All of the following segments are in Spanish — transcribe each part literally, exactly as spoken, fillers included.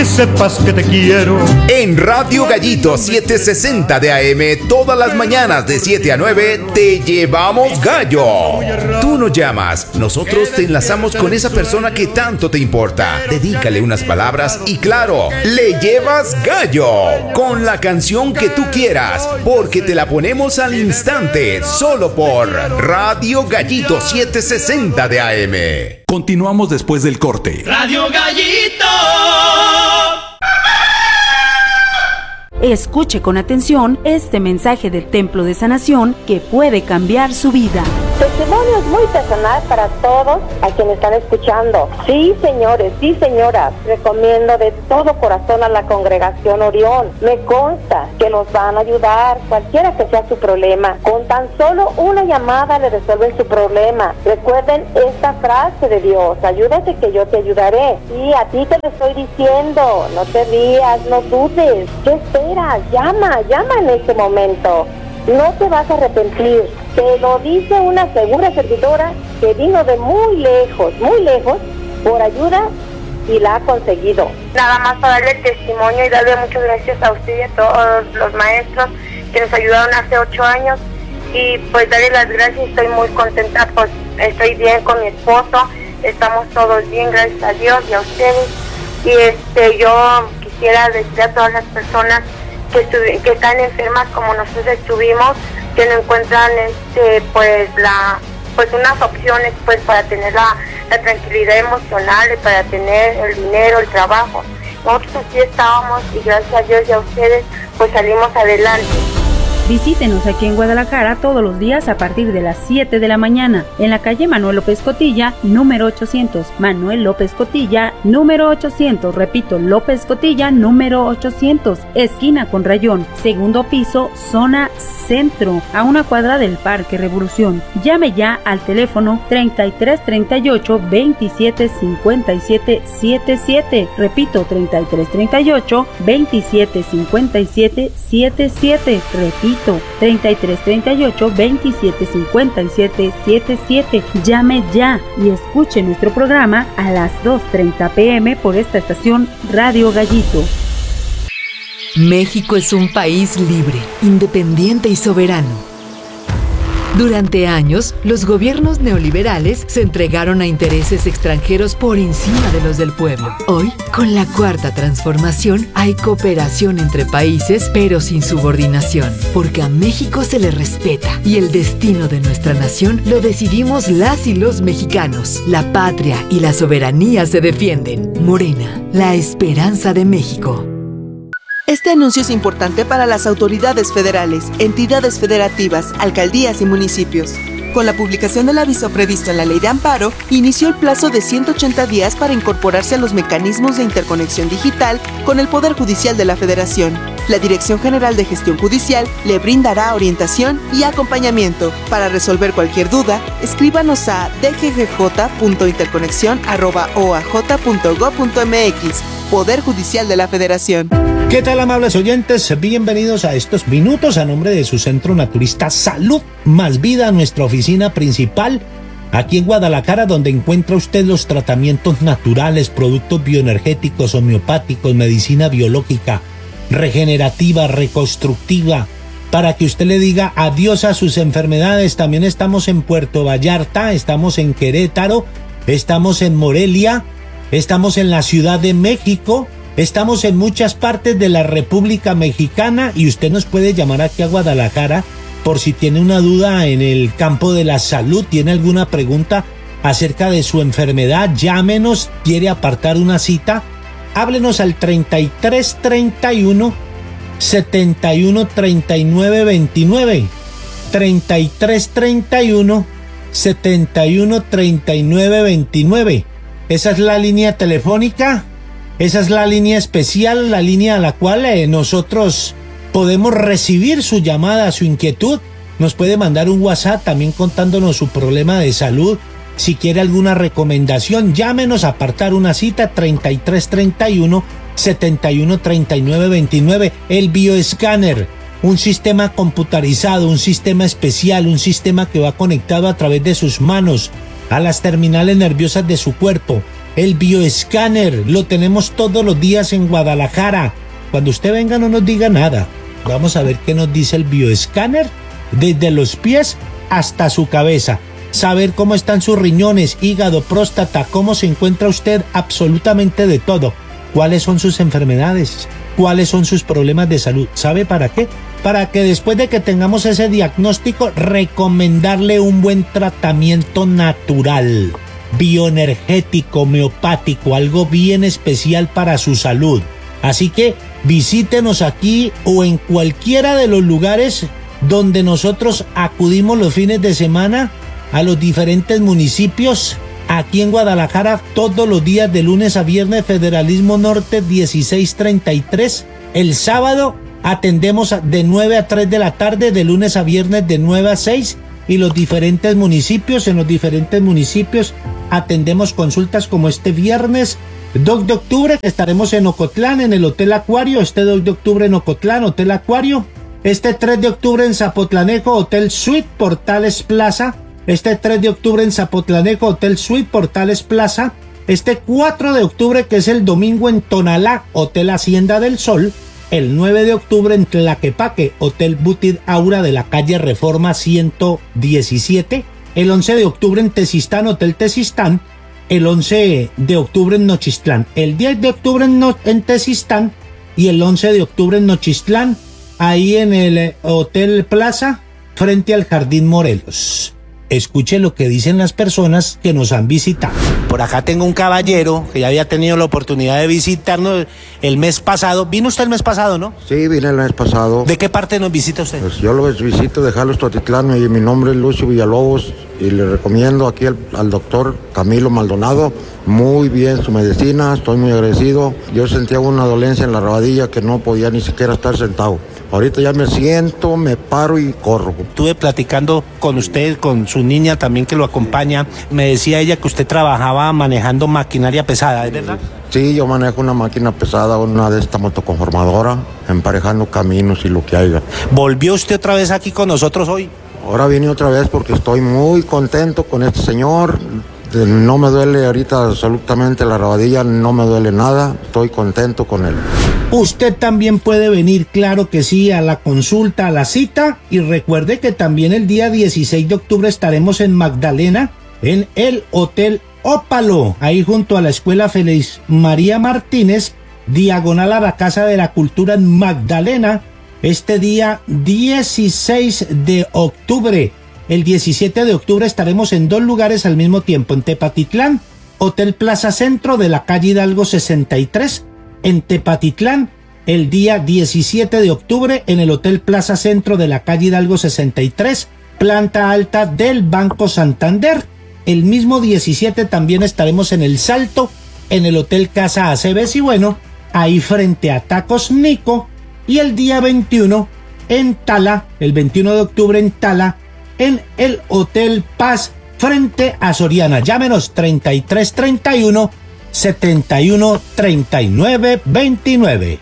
que sepas que te quiero. En Radio Gallito setecientos sesenta de A M, todas las mañanas de siete a nueve, te llevamos gallo. Tú nos llamas, nosotros te enlazamos con esa persona que tanto te importa. Dedícale unas palabras y claro, le llevas gallo con la canción que tú quieras, porque te la ponemos al instante, solo por Radio Gallito setecientos sesenta de A M. Continuamos después del corte. Radio Gallito. Escuche con atención este mensaje del Templo de Sanación que puede cambiar su vida. Testimonio es muy personal para todos a quienes están escuchando. Sí, señores, sí, señoras, recomiendo de todo corazón a la congregación Orión. Me consta que los van a ayudar, cualquiera que sea su problema. Con tan solo una llamada le resuelven su problema. Recuerden esta frase de Dios: ayúdate que yo te ayudaré. Y a ti te lo estoy diciendo, no te rías, no dudes. ¿Qué esperas? Llama, llama en este momento. No te vas a arrepentir. Te lo dice una segura servidora que vino de muy lejos, muy lejos, por ayuda y la ha conseguido. Nada más para darle testimonio y darle muchas gracias a usted y a todos los maestros que nos ayudaron hace ocho años. Y pues darle las gracias, estoy muy contenta, pues estoy bien con mi esposo, estamos todos bien, gracias a Dios y a ustedes. Y este yo quisiera decir a todas las personas que, estu- que están enfermas como nosotros estuvimos, que no encuentran este pues la pues unas opciones pues para tener la, la tranquilidad emocional y para tener el dinero, el trabajo. Nosotros así estábamos y gracias a Dios y a ustedes pues salimos adelante. Visítenos aquí en Guadalajara todos los días a partir de las siete de la mañana en la calle Manuel López Cotilla, número ochocientos. Manuel López Cotilla, número ochocientos. Repito, López Cotilla, número ochocientos. Esquina con Rayón, segundo piso, zona centro, a una cuadra del Parque Revolución. Llame ya al teléfono treinta y tres treinta y ocho veintisiete cincuenta y siete setenta y siete. Repito, treinta y tres treinta y ocho veintisiete cincuenta y siete setenta y siete. Repito, treinta y tres treinta y ocho veintisiete cincuenta y siete setenta y siete. Llame ya y escuche nuestro programa a las dos treinta pm por esta estación Radio Gallito. México es un país libre, independiente y soberano. Durante años, los gobiernos neoliberales se entregaron a intereses extranjeros por encima de los del pueblo. Hoy, con la Cuarta Transformación, hay cooperación entre países, pero sin subordinación, porque a México se le respeta y el destino de nuestra nación lo decidimos las y los mexicanos. La patria y la soberanía se defienden. Morena, la esperanza de México. Este anuncio es importante para las autoridades federales, entidades federativas, alcaldías y municipios. Con la publicación del aviso previsto en la Ley de Amparo, inició el plazo de ciento ochenta días para incorporarse a los mecanismos de interconexión digital con el Poder Judicial de la Federación. La Dirección General de Gestión Judicial le brindará orientación y acompañamiento. Para resolver cualquier duda, escríbanos a d g g j punto interconexión arroba o a j punto gob punto m x. Poder Judicial de la Federación. ¿Qué tal, amables oyentes? Bienvenidos a estos minutos a nombre de su Centro Naturista Salud Más Vida, nuestra oficina principal aquí en Guadalajara, donde encuentra usted los tratamientos naturales, productos bioenergéticos, homeopáticos, medicina biológica, regenerativa, reconstructiva, para que usted le diga adiós a sus enfermedades. También estamos en Puerto Vallarta, estamos en Querétaro, estamos en Morelia, estamos en la Ciudad de México, estamos en muchas partes de la República Mexicana y usted nos puede llamar aquí a Guadalajara por si tiene una duda en el campo de la salud, tiene alguna pregunta acerca de su enfermedad, llámenos, quiere apartar una cita, háblenos al treinta y tres treinta y uno setenta y uno treinta y nueve veintinueve, treinta y tres treinta y uno setenta y uno treinta y nueve veintinueve. Esa es la línea telefónica, esa es la línea especial, la línea a la cual eh, nosotros podemos recibir su llamada, su inquietud. Nos puede mandar un WhatsApp también contándonos su problema de salud. Si quiere alguna recomendación, llámenos a apartar una cita treinta y tres treinta y uno setenta y uno treinta y nueve veintinueve. El bioescáner, un sistema computarizado, un sistema especial, un sistema que va conectado a través de sus manos a las terminales nerviosas de su cuerpo El bioescáner lo tenemos todos los días en Guadalajara. Cuando usted venga no nos diga nada. Vamos a ver qué nos dice el bioescáner desde los pies hasta su cabeza. Saber cómo están sus riñones, hígado, próstata, cómo se encuentra usted, absolutamente de todo. ¿Cuáles son sus enfermedades? ¿Cuáles son sus problemas de salud? ¿Sabe para qué? Para que después de que tengamos ese diagnóstico, recomendarle un buen tratamiento natural, bioenergético, homeopático, algo bien especial para su salud. Así que visítenos aquí o en cualquiera de los lugares donde nosotros acudimos los fines de semana a los diferentes municipios. Aquí en Guadalajara todos los días de lunes a viernes, Federalismo Norte dieciséis treinta y tres. El sábado atendemos de nueve a tres de la tarde, de lunes a viernes de nueve a seis. Y los diferentes municipios, en los diferentes municipios atendemos consultas como este viernes dos de octubre, estaremos en Ocotlán, en el Hotel Acuario. Este dos de octubre en Ocotlán, Hotel Acuario. Este tres de octubre en Zapotlanejo, Hotel Suite, Portales Plaza. Este tres de octubre en Zapotlanejo, Hotel Suite, Portales Plaza. Este cuatro de octubre, que es el domingo, en Tonalá, Hotel Hacienda del Sol. El nueve de octubre en Tlaquepaque, Hotel Butit Aura de la calle Reforma ciento diecisiete. El once de octubre en Tezistán, Hotel Tezistán. El once de octubre en Nochistlán. El diez de octubre en, no en Tezistán. Y el once de octubre en Nochistlán, ahí en el Hotel Plaza, frente al Jardín Morelos. Escuche lo que dicen las personas que nos han visitado. Por acá tengo un caballero que ya había tenido la oportunidad de visitarnos el mes pasado. ¿Vino usted el mes pasado, no? Sí, vine el mes pasado. ¿De qué parte nos visita usted? Pues yo lo visito de Jalos, Totitlán, y mi nombre es Lucio Villalobos, y le recomiendo aquí al, al doctor Camilo Maldonado. Muy bien su medicina, estoy muy agradecido. Yo sentía una dolencia en la rodilla que no podía ni siquiera estar sentado. Ahorita ya me siento, me paro y corro. Estuve platicando con usted, con su niña también que lo acompaña. Me decía ella que usted trabajaba manejando maquinaria pesada, ¿es verdad? Sí, yo manejo una máquina pesada, una de esta motoconformadora, emparejando caminos y lo que haya. ¿Volvió usted otra vez aquí con nosotros hoy? Ahora vine otra vez porque estoy muy contento con este señor. No me duele ahorita absolutamente la rodilla, no me duele nada, estoy contento con él. Usted también puede venir, claro que sí, a la consulta, a la cita, y recuerde que también el día dieciséis de octubre estaremos en Magdalena, en el Hotel Ópalo, ahí junto a la Escuela Félix María Martínez, diagonal a la Casa de la Cultura en Magdalena, este día dieciséis de octubre. El diecisiete de octubre estaremos en dos lugares al mismo tiempo, en Tepatitlán, Hotel Plaza Centro de la calle Hidalgo sesenta y tres, en Tepatitlán, el día diecisiete de octubre en el Hotel Plaza Centro de la calle Hidalgo sesenta y tres, planta alta del Banco Santander. El mismo diecisiete también estaremos en El Salto, en el Hotel Casa Aceves, y bueno, ahí frente a Tacos Nico. Y el día veintiuno en Tala, el veintiuno de octubre en Tala, en el Hotel Paz, frente a Soriana. Llámenos treinta y tres treinta y uno, setenta y uno, treinta y nueve, veintinueve.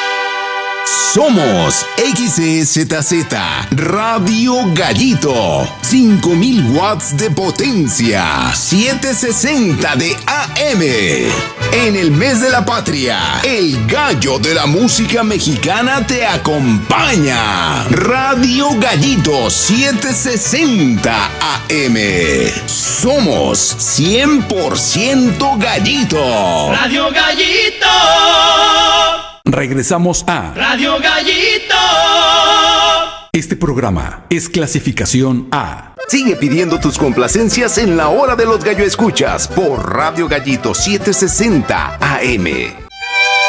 Somos X E Z Z Radio Gallito, cinco mil watts de potencia, setecientos sesenta de A M. En el mes de la patria, el gallo de la música mexicana te acompaña. Radio Gallito setecientos sesenta A M. Somos cien por ciento gallito. Radio Gallito. Regresamos a Radio Gallito. Este programa es clasificación A. Sigue pidiendo tus complacencias en la hora de los gallo escuchas por Radio Gallito setecientos sesenta A M.